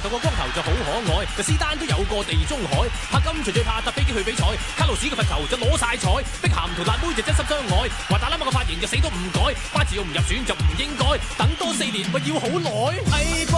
個光頭就好可愛，就斯丹都有個地中海，柏金隨最怕搭飛機去比賽，卡路士嘅罰球就攞晒彩，碧咸同辣妹就真心相愛，話大喇嘛個髮型就死都唔改，巴治要唔入選就唔應該，等多4年咪要好耐。